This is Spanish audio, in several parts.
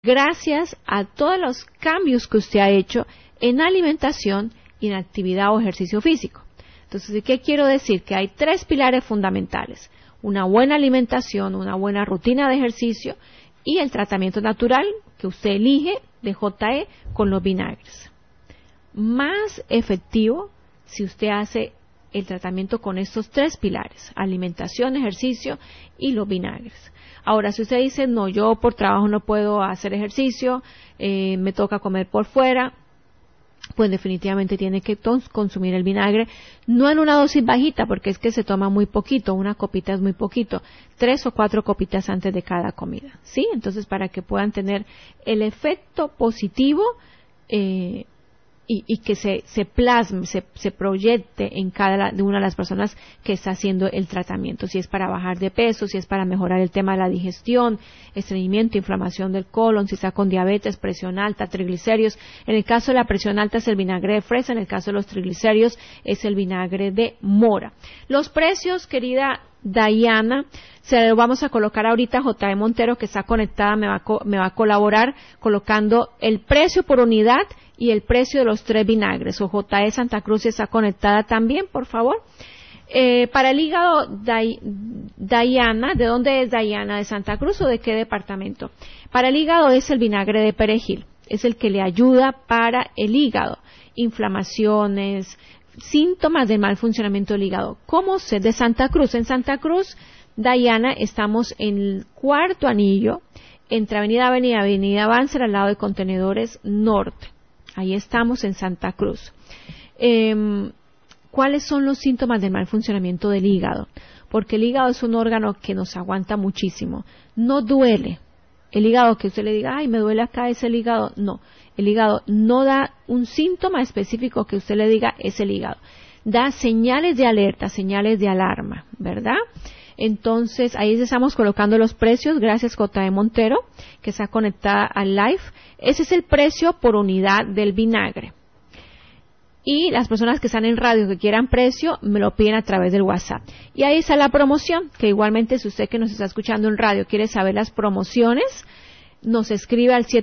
gracias a todos los cambios que usted ha hecho en alimentación y en actividad o ejercicio físico. Entonces, ¿qué quiero decir? Que hay 3 pilares fundamentales: una buena alimentación, una buena rutina de ejercicio y el tratamiento natural que usted elige de JE con los vinagres. Más efectivo si usted hace el tratamiento con estos 3 pilares: alimentación, ejercicio y los vinagres. Ahora, si usted dice, no, yo por trabajo no puedo hacer ejercicio, me toca comer por fuera, pues definitivamente tiene que consumir el vinagre, no en una dosis bajita, porque es que se toma muy poquito, una copita es muy poquito, 3 o 4 copitas antes de cada comida, ¿sí? Entonces, para que puedan tener el efecto positivo y que se plasme, se proyecte en cada una de las personas que está haciendo el tratamiento, si es para bajar de peso, si es para mejorar el tema de la digestión, estreñimiento, inflamación del colon, si está con diabetes, presión alta, triglicéridos. En el caso de la presión alta es el vinagre de fresa, en el caso de los triglicéridos es el vinagre de mora. Los precios, querida Diana, se lo vamos a colocar ahorita a J.E. Montero, que está conectada, me va a colaborar colocando el precio por unidad y el precio de los 3 vinagres. O J.E. Santa Cruz está conectada también, por favor. Para el hígado, Diana, ¿de dónde es Diana? ¿De Santa Cruz o de qué departamento? Para el hígado es el vinagre de perejil, es el que le ayuda para el hígado, inflamaciones, síntomas del mal funcionamiento del hígado. ¿Cómo sé? De Santa Cruz. En Santa Cruz, Diana, estamos en el 4º anillo, entre Avenida Banzer, al lado de Contenedores Norte. Ahí estamos en Santa Cruz. ¿Cuáles son los síntomas del mal funcionamiento del hígado? Porque el hígado es un órgano que nos aguanta muchísimo. No duele. El hígado que usted le diga, ay, me duele acá, es el hígado. No, el hígado no da un síntoma específico que usted le diga, es el hígado. Da señales de alerta, señales de alarma, ¿verdad? Entonces, ahí estamos colocando los precios, gracias J.E. Montero, que está conectada al live. Ese es el precio por unidad del vinagre. Y las personas que están en radio que quieran precio, me lo piden a través del WhatsApp. Y ahí está la promoción, que igualmente si usted que nos está escuchando en radio quiere saber las promociones, nos escribe al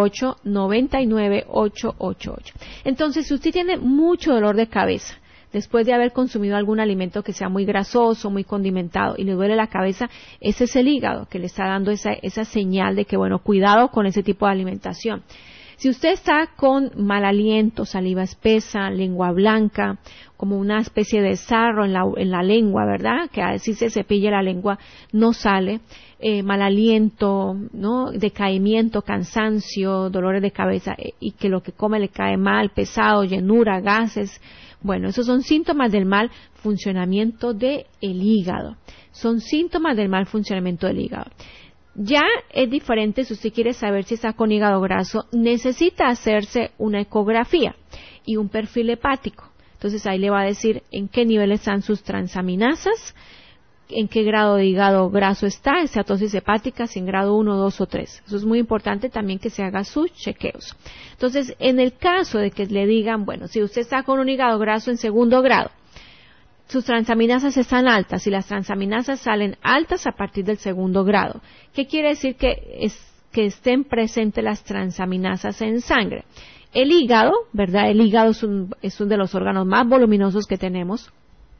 708-99888. Entonces, si usted tiene mucho dolor de cabeza, después de haber consumido algún alimento que sea muy grasoso, muy condimentado y le duele la cabeza, ese es el hígado que le está dando esa señal de que, bueno, cuidado con ese tipo de alimentación. Si usted está con mal aliento, saliva espesa, lengua blanca, como una especie de sarro en la lengua, ¿verdad? Que así se cepilla la lengua, no sale, mal aliento, ¿no? Decaimiento, cansancio, dolores de cabeza y que lo que come le cae mal, pesado, llenura, gases. Bueno, esos son síntomas del mal funcionamiento del hígado. Son síntomas del mal funcionamiento del hígado. Ya es diferente si usted quiere saber si está con hígado graso, necesita hacerse una ecografía y un perfil hepático. Entonces ahí le va a decir en qué nivel están sus transaminasas, en qué grado de hígado graso está, esteatosis hepática, si en grado 1, 2 o 3. Eso es muy importante también que se haga sus chequeos. Entonces, en el caso de que le digan, bueno, si usted está con un hígado graso en 2º grado, sus transaminasas están altas y las transaminasas salen altas a partir del 2º grado. ¿Qué quiere decir? Que estén presentes las transaminasas en sangre. El hígado, ¿verdad? El hígado es uno de los órganos más voluminosos que tenemos.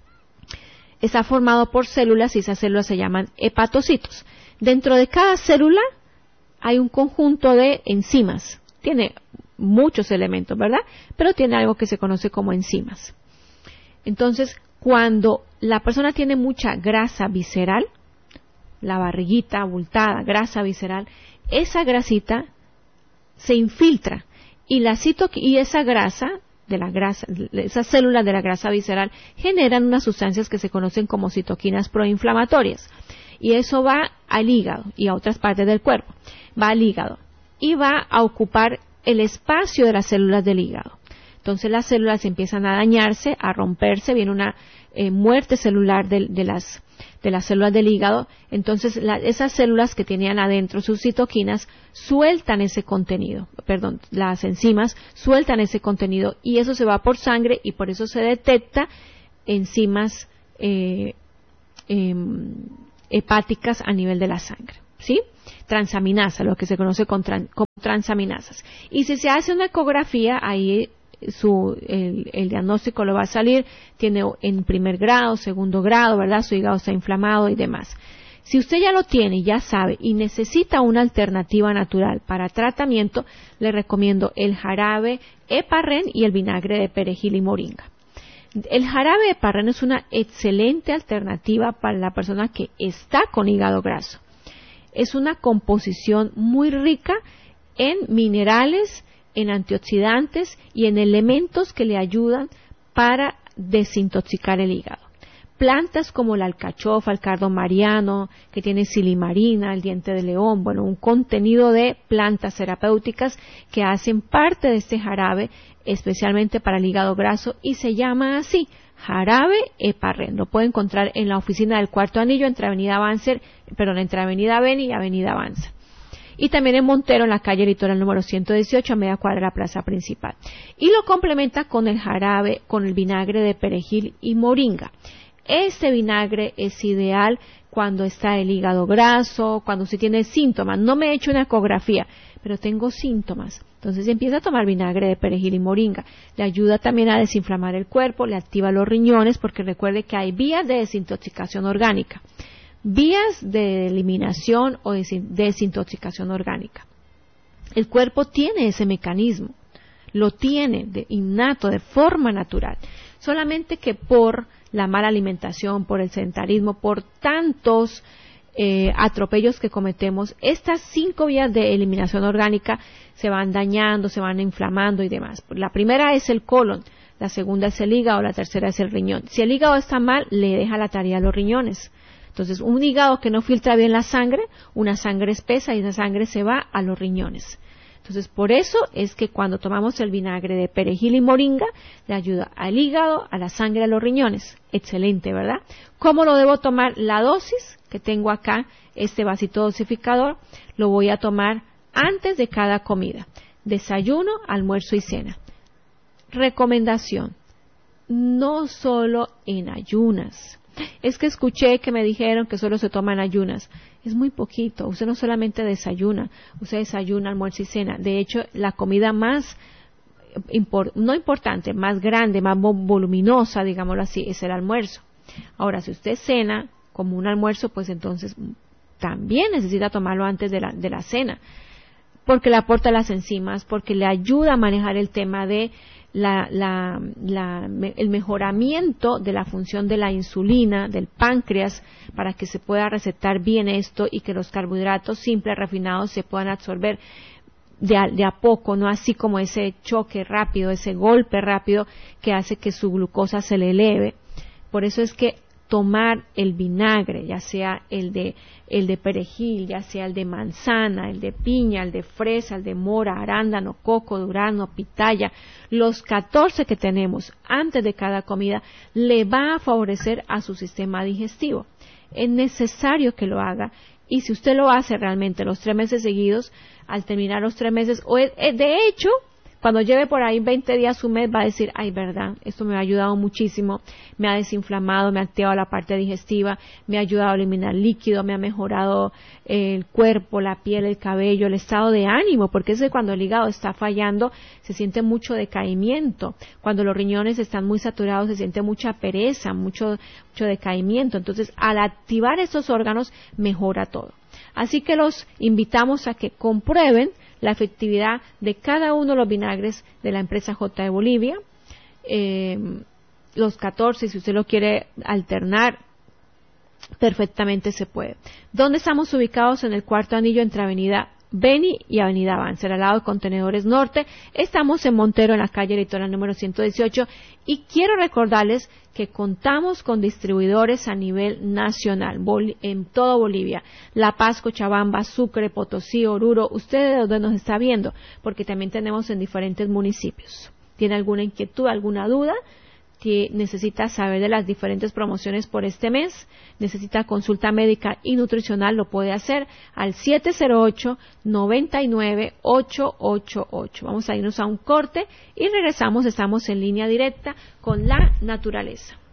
Está formado por células y esas células se llaman hepatocitos. Dentro de cada célula hay un conjunto de enzimas. Tiene muchos elementos, ¿verdad? Pero tiene algo que se conoce como enzimas. Entonces, cuando la persona tiene mucha grasa visceral, la barriguita abultada, grasa visceral, esa grasita se infiltra y esa grasa, esas células de la grasa visceral generan unas sustancias que se conocen como citoquinas proinflamatorias. Y eso va al hígado y a otras partes del cuerpo. Va al hígado y va a ocupar el espacio de las células del hígado. Entonces las células empiezan a dañarse, a romperse, viene una muerte celular de las células del hígado. Entonces esas células que tenían adentro sus citoquinas sueltan ese contenido, las enzimas sueltan ese contenido y eso se va por sangre y por eso se detecta enzimas hepáticas a nivel de la sangre. ¿sí? Transaminasa, lo que se conoce como transaminasas. Y si se hace una ecografía, ahí el diagnóstico lo va a salir, tiene en primer grado, segundo grado, ¿verdad? Su hígado está inflamado y demás. Si usted ya lo tiene, ya sabe, y necesita una alternativa natural para tratamiento, le recomiendo el jarabe Heparrin y el vinagre de perejil y moringa. El jarabe Heparrin es una excelente alternativa para la persona que está con hígado graso. Es una composición muy rica en minerales, en antioxidantes y en elementos que le ayudan para desintoxicar el hígado. Plantas como la alcachofa, el cardo mariano, que tiene silimarina, el diente de león, bueno, un contenido de plantas terapéuticas que hacen parte de este jarabe, especialmente para el hígado graso, y se llama así, jarabe Heparrin. Lo puede encontrar en la oficina del Cuarto Anillo, entre Avenida Beni y Avenida Avanza. Y también en Montero, en la calle Litoral número 118, a media cuadra de la plaza principal. Y lo complementa con el jarabe, con el vinagre de perejil y moringa. Este vinagre es ideal cuando está el hígado graso, cuando usted tiene síntomas. No me he hecho una ecografía, pero tengo síntomas. Entonces empieza a tomar vinagre de perejil y moringa. Le ayuda también a desinflamar el cuerpo, le activa los riñones, porque recuerde que hay vías de desintoxicación orgánica. Vías de eliminación o desintoxicación orgánica. El cuerpo tiene ese mecanismo, lo tiene de innato, de forma natural, solamente que por la mala alimentación, por el sedentarismo, por tantos atropellos que cometemos, estas 5 vías de eliminación orgánica se van dañando, se van inflamando y demás. La primera es el colon, la segunda es el hígado, la tercera es el riñón. Si el hígado está mal, le deja la tarea a los riñones. Entonces, un hígado que no filtra bien la sangre, una sangre espesa, y esa sangre se va a los riñones. Entonces, por eso es que cuando tomamos el vinagre de perejil y moringa, le ayuda al hígado, a la sangre, a los riñones. Excelente, ¿verdad? ¿Cómo lo debo tomar? La dosis que tengo acá, este vasito dosificador, lo voy a tomar antes de cada comida. Desayuno, almuerzo y cena. Recomendación: no solo en ayunas. Es que escuché que me dijeron que solo se toma en ayunas. Es muy poquito. Usted no solamente desayuna, usted desayuna, almuerzo y cena. De hecho, la comida más, no importante, más grande, más voluminosa, digámoslo así, es el almuerzo. Ahora, si usted cena como un almuerzo, pues entonces también necesita tomarlo antes de la cena, porque le aporta las enzimas, porque le ayuda a manejar el tema de el mejoramiento de la función de la insulina, del páncreas, para que se pueda recetar bien esto y que los carbohidratos simples refinados se puedan absorber de a poco, no así como ese choque rápido, ese golpe rápido que hace que su glucosa se le eleve. Por eso es que tomar el vinagre, ya sea el de perejil, ya sea el de manzana, el de piña, el de fresa, el de mora, arándano, coco, durazno, pitaya, los 14 que tenemos antes de cada comida, le va a favorecer a su sistema digestivo. Es necesario que lo haga, y si usted lo hace realmente los 3 meses seguidos, al terminar los 3 meses, de hecho, cuando lleve por ahí 20 días, un mes, va a decir, ay, verdad, esto me ha ayudado muchísimo, me ha desinflamado, me ha activado la parte digestiva, me ha ayudado a eliminar líquido, me ha mejorado el cuerpo, la piel, el cabello, el estado de ánimo, porque es que cuando el hígado está fallando, se siente mucho decaimiento. Cuando los riñones están muy saturados, se siente mucha pereza, mucho decaimiento. Entonces, al activar estos órganos, mejora todo. Así que los invitamos a que comprueben la efectividad de cada uno de los vinagres de la empresa J de Bolivia, los 14, si usted lo quiere alternar, perfectamente se puede. ¿Dónde estamos ubicados? En el Cuarto Anillo, entre Avenida Beni y Avenida Avanza, al lado de Contenedores Norte. Estamos en Montero, en la calle Litoral número 118, y quiero recordarles que contamos con distribuidores a nivel nacional, en toda Bolivia, La Paz, Cochabamba, Sucre, Potosí, Oruro. ¿Usted de dónde nos está viendo? Porque también tenemos en diferentes municipios. ¿Tiene alguna inquietud, alguna duda? ¿Necesita saber de las diferentes promociones por este mes? ¿Necesita consulta médica y nutricional? Lo puede hacer al 708-99-888. Vamos a irnos a un corte y regresamos. Estamos en línea directa con la naturaleza.